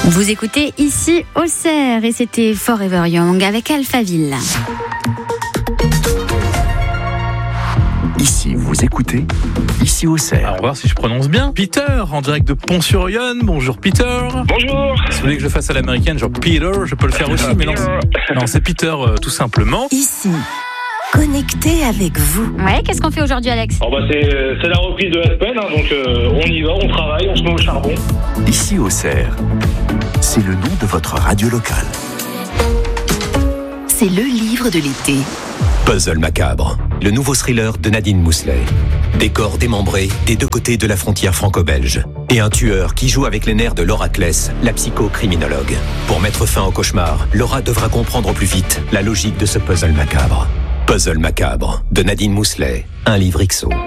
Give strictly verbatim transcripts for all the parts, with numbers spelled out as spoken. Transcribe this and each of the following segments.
Vous écoutez ici Auxerre et c'était Forever Young avec Alphaville. Ici, vous écoutez Ici Auxerre. Alors, on va voir si je prononce bien. Peter, en direct de Pont-sur-Yonne. Bonjour Peter. Bonjour. Si vous voulez que je fasse à l'américaine, genre Peter, je peux le faire aussi, mais non, non c'est Peter euh, tout simplement. Ici, connecté avec vous. Ouais, qu'est-ce qu'on fait aujourd'hui, Alex ? Oh bah c'est, c'est la reprise de la semaine, hein, donc euh, on y va, on travaille, on se met au charbon. Ici Auxerre, c'est le nom de votre radio locale. C'est le livre de l'été. Puzzle macabre, le nouveau thriller de Nadine Mousselet. Des corps démembrés des deux côtés de la frontière franco-belge. Et un tueur qui joue avec les nerfs de Laura Kless, la psychocriminologue. Pour mettre fin au cauchemar, Laura devra comprendre au plus vite la logique de ce puzzle macabre. Puzzle macabre, de Nadine Mousselet, un livre X O.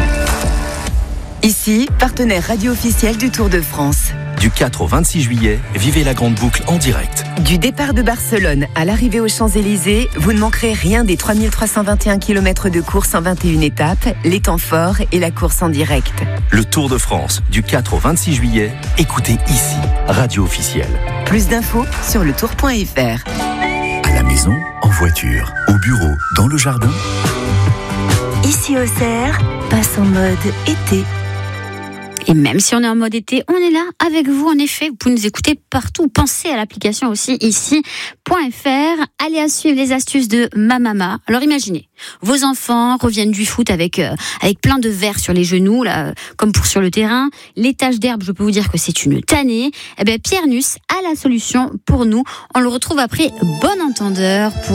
Ici, partenaire radio officiel du Tour de France. Du quatre au vingt-six juillet, vivez la grande boucle en direct. Du départ de Barcelone à l'arrivée aux Champs-Élysées, vous ne manquerez rien des trois mille trois cent vingt et un kilomètres de course en vingt et une étapes, les temps forts et la course en direct. Le Tour de France, du quatre au vingt-six juillet, écoutez ici, radio officielle. Plus d'infos sur le tour point f r. À la maison, en voiture, au bureau, dans le jardin. Ici Auxerre, passe en mode été. Et même si on est en mode été, on est là avec vous en effet. Vous pouvez nous écouter partout. Pensez à l'application aussi ici point f r. Allez à suivre les astuces de ma maman. Alors imaginez, vos enfants reviennent du foot avec euh, avec plein de verre sur les genoux, là, comme pour sur le terrain. Les taches d'herbe, je peux vous dire que c'est une tannée. Eh bien, Pierre Nuss a la solution pour nous. On le retrouve après Bon Entendeur pour